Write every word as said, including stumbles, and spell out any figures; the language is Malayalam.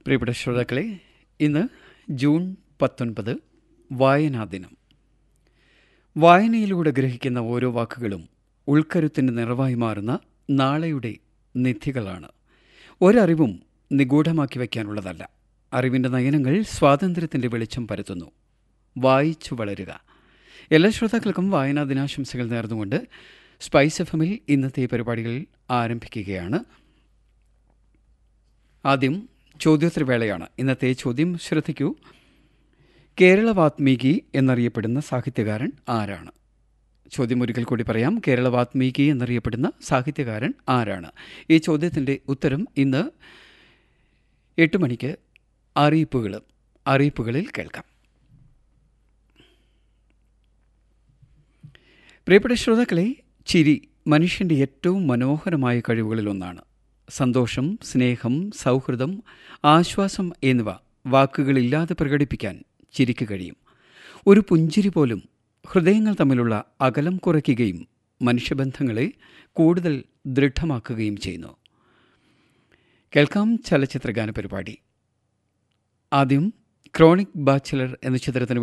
പ്രിയപ്പെട്ട ശ്രോതാക്കളെ, ഇന്ന് ജൂൺ പത്തൊൻപത് വായനാ ദിനം. വായനയിലൂടെ ഗ്രഹിക്കുന്ന ഓരോ വാക്കുകളും ഉൾക്കരുത്തിൻ്റെ നിറവായി മാറുന്ന നാളെയുടെ നിധികളാണ്. ഒരറിവും നിഗൂഢമാക്കി വയ്ക്കാനുള്ളതല്ല. അറിവിൻ്റെ നയനങ്ങൾ സ്വാതന്ത്ര്യത്തിൻ്റെ വെളിച്ചം പരത്തുന്നു. വായിച്ചു വളരുക. എല്ലാ ശ്രോതാക്കൾക്കും വായനാ ദിനാശംസകൾ നേർന്നുകൊണ്ട് സ്പൈസ് എഫ് എമ്മിൽ ഇന്നത്തെ പരിപാടികൾ ആരംഭിക്കുകയാണ്. ആദ്യം ചോദ്യോത്തരവേളയാണ്. ഇന്നത്തെ ചോദ്യം ശ്രദ്ധിക്കൂ. കേരള വാത്മീകി എന്നറിയപ്പെടുന്ന സാഹിത്യകാരൻ ആരാണ്? ചോദ്യം ഒരിക്കൽ കൂടി പറയാം. കേരള വാത്മീകി എന്നറിയപ്പെടുന്ന സാഹിത്യകാരൻ ആരാണ്? ഈ ചോദ്യത്തിൻ്റെ ഉത്തരം ഇന്ന് എട്ട് മണിക്ക് അറിയിപ്പുകൾ അറിയിപ്പുകളിൽ കേൾക്കാം. പ്രിയപ്പെട്ട ശ്രോതാക്കളെ, ചിരി മനുഷ്യൻ്റെ ഏറ്റവും മനോഹരമായ കഴിവുകളിലൊന്നാണ്. സന്തോഷം, സ്നേഹം, സൗഹൃദം, ആശ്വാസം എന്നിവ വാക്കുകളില്ലാതെ പ്രകടിപ്പിക്കാൻ ചിരിക്ക് കഴിയും. ഒരു പുഞ്ചിരി പോലും ഹൃദയങ്ങൾ തമ്മിലുള്ള അകലം കുറയ്ക്കുകയും മനുഷ്യബന്ധങ്ങളെ കൂടുതൽ ദൃഢമാക്കുകയും ചെയ്യുന്നു. കേൾക്കാം ചലച്ചിത്രഗാന പരിപാടി. ആദ്യം ക്രോണിക് ബാച്ചിലർ എന്ന ചിത്രത്തിന്